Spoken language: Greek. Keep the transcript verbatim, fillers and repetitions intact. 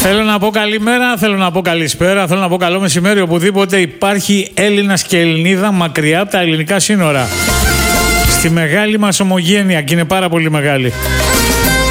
Θέλω να πω καλημέρα, θέλω να πω καλησπέρα, θέλω να πω καλό μεσημέρι οπουδήποτε υπάρχει Έλληνας και Ελληνίδα μακριά από τα ελληνικά σύνορα. Στη μεγάλη μας ομογένεια, και είναι πάρα πολύ μεγάλη.